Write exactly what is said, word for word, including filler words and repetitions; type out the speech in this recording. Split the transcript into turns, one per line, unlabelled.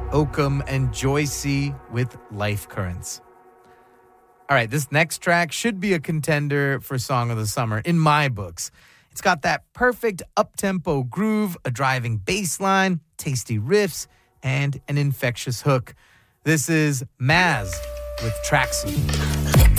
Oakham and Joycey with Life Currents. All right, this next track should be a contender for Song of the Summer in my books. It's got that perfect up-tempo groove, a driving bass line, tasty riffs, and an infectious hook. This is Maz with Tracksuit.